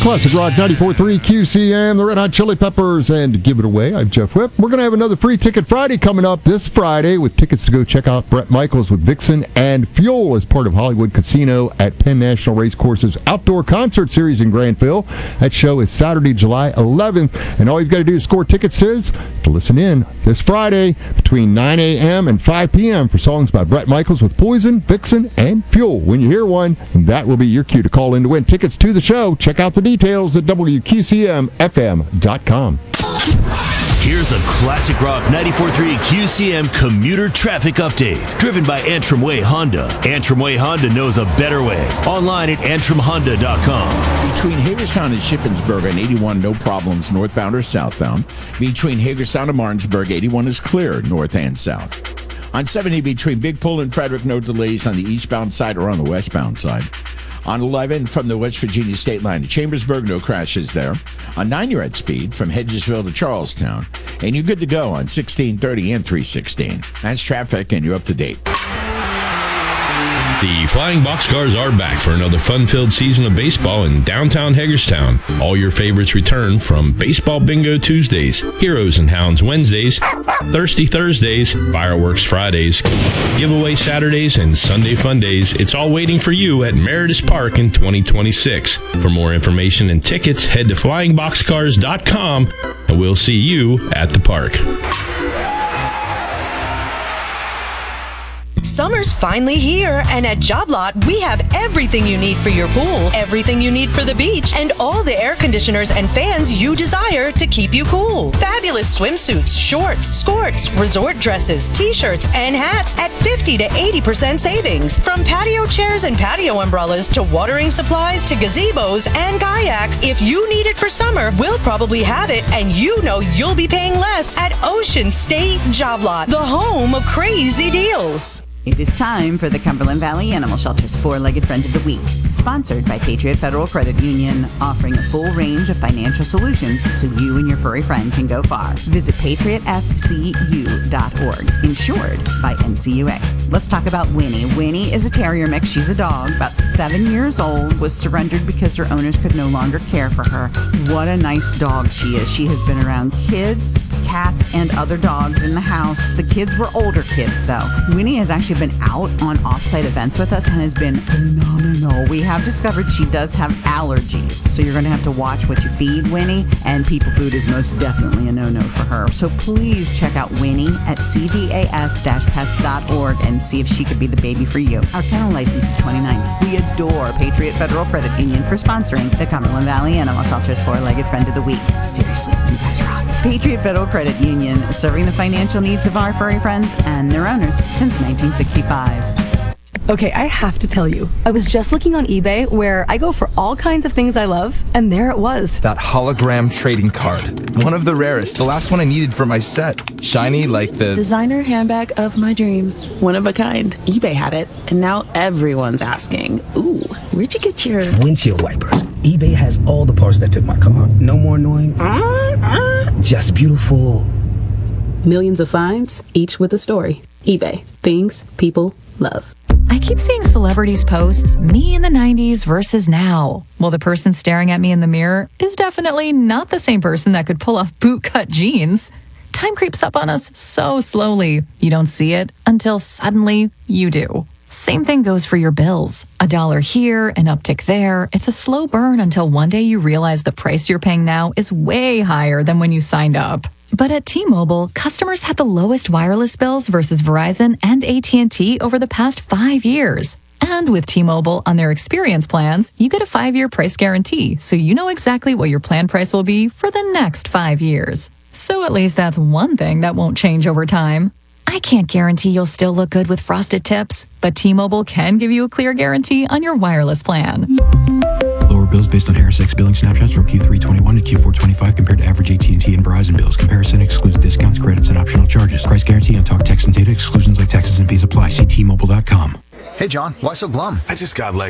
Classic Rock 94.3 QCM, the Red Hot Chili Peppers, and Give It Away. I'm Jeff Whipp. We're going to have another Free Ticket Friday coming up this Friday with tickets to go check out Bret Michaels with Vixen and Fuel as part of Hollywood Casino at Penn National Racecourse's Outdoor Concert Series in Grantville. That show is Saturday, July 11th, and all you've got to do to score tickets is to listen in this Friday between 9 a.m. and 5 p.m. for songs by Bret Michaels with Poison, Vixen, and Fuel. When you hear one, that will be your cue to call in to win tickets to the show. Check out the details at WQCMFM.com. Here's a Classic Rock 94.3 QCM commuter traffic update. Driven by Antrim Way Honda. Antrim Way Honda knows a better way. Online at AntrimHonda.com. Between Hagerstown and Shippensburg on 81, no problems, northbound or southbound. Between Hagerstown and Martinsburg, 81 is clear, north and south. On 70, between Big Pull and Frederick, no delays on the eastbound side or on the westbound side. On 11, from the West Virginia state line to Chambersburg, no crashes there. On 9, you're at speed from Hedgesville to Charlestown. And you're good to go on 1630 and 316. That's traffic, and you're up to date. The Flying Boxcars are back for another fun-filled season of baseball in downtown Hagerstown. All your favorites return from Baseball Bingo Tuesdays, Heroes and Hounds Wednesdays, Thirsty Thursdays, Fireworks Fridays, Giveaway Saturdays, and Sunday Fun Days. It's all waiting for you at Meredith Park in 2026. For more information and tickets, head to flyingboxcars.com, and we'll see you at the park. Summer's finally here, and at Job Lot, we have everything you need for your pool, everything you need for the beach, and all the air conditioners and fans you desire to keep you cool. Fabulous swimsuits, shorts, skirts, resort dresses, t-shirts, and hats at 50 to 80% savings. From patio chairs and patio umbrellas to watering supplies to gazebos and kayaks, if you need it for summer, we'll probably have it, and you know you'll be paying less at Ocean State Job Lot, the home of crazy deals. It is time for the Cumberland Valley Animal Shelter's Four-Legged Friend of the Week, sponsored by Patriot Federal Credit Union, offering a full range of financial solutions so you and your furry friend can go far. Visit patriotfcu.org, insured by NCUA. Let's talk about Winnie. Winnie is a terrier mix. She's a dog, about 7 years old, was surrendered because her owners could no longer care for her. What a nice dog she is. She has been around kids, cats, and other dogs in the house. The kids were older kids, though. Winnie has actually been out on off-site events with us and has been phenomenal. We have discovered she does have allergies, so you're going to have to watch what you feed Winnie, and people food is most definitely a no-no for her. So please check out Winnie at cvas-pets.org and see if she could be the baby for you. Our kennel license is $20.90. We adore Patriot Federal Credit Union for sponsoring the Cumberland Valley Animal Shelter's Four-Legged Friend of the Week. Seriously, you guys rock. Patriot Federal Credit Union, serving the financial needs of our furry friends and their owners since 1965. Okay, I have to tell you, I was just looking on eBay where I go for all kinds of things I love, and there it was. That hologram trading card. One of the rarest. The last one I needed for my set. Shiny like the designer handbag of my dreams. One of a kind. eBay had it, and now everyone's asking, ooh, where'd you get your windshield wipers? eBay has all the parts that fit my car. No more annoying. Just beautiful. Millions of finds, each with a story. eBay. Things people love. I keep seeing celebrities posts, me in the 90s versus now. Well, the person staring at me in the mirror is definitely not the same person that could pull off bootcut jeans. Time creeps up on us so slowly. You don't see it until suddenly you do. Same thing goes for your bills. $1 here, an uptick there. It's a slow burn until one day you realize the price you're paying now is way higher than when you signed up. But at T-Mobile, customers had the lowest wireless bills versus Verizon and AT&T over the past 5 years. And with T-Mobile on their experience plans, you get a 5-year price guarantee, so you know exactly what your plan price will be for the next 5 years. So at least that's one thing that won't change over time. I can't guarantee you'll still look good with frosted tips, but T-Mobile can give you a clear guarantee on your wireless plan. Lower bills based on Harris X billing snapshots from Q3 21 to Q4 25 compared to average AT&T and Verizon bills. Comparison excludes discounts, credits, and optional charges. Price guarantee on talk, text, and data. Exclusions like taxes and fees apply. See T-Mobile.com. Hey, John, why so glum? I just got